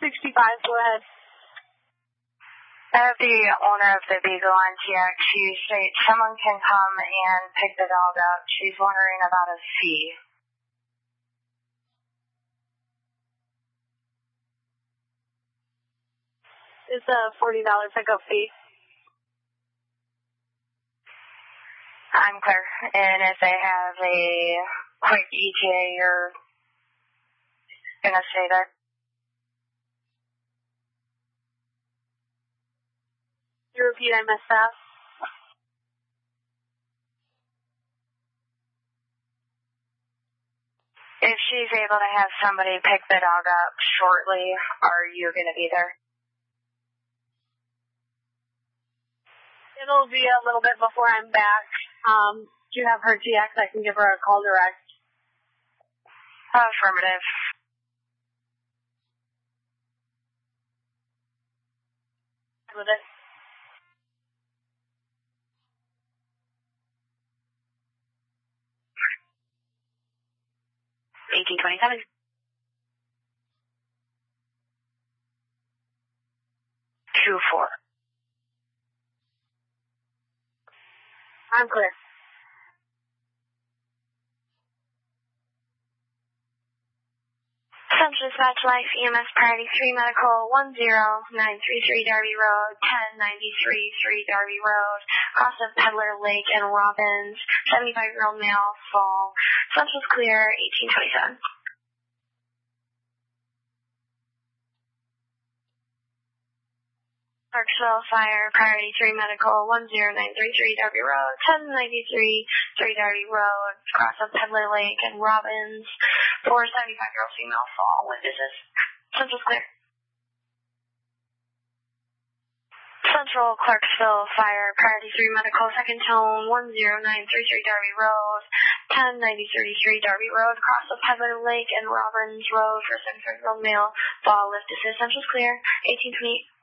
65, go ahead. I have the owner of the Beagle on TX. She states someone can come and pick the dog up. She's wondering about a fee. It's a $40 pickup fee. I'm clear. And if they have a quick ETA, you're going to stay there? You repeat, I missed that. If she's able to have somebody pick the dog up shortly, are you going to be there? It'll be a little bit before I'm back. Do you have her TX? I can give her a call direct. Affirmative. With it. $18.27. Two, 4. I'm clear. Central Dispatch Life EMS Priority 3 Medical 10933 Darby Road, 1093 3 Darby Road, cross of Peddler Lake and Robbins, 75-year-old male, fall. Central's clear, 1827. Clarksville Fire Priority 3 Medical 10933 Darby Road, 1093 3 Darby Road, cross of Peddler Lake and Robbins, for 75-year-old female, fall. Witnesses. Central's clear. Central Clarksville Fire Priority 3 Medical, second tone 10933 Darby Road, 1093 Darby Road, cross of Peddler Lake and Robbins Road for 75-year-old male, fall. Lift assist. Central's clear, 1828.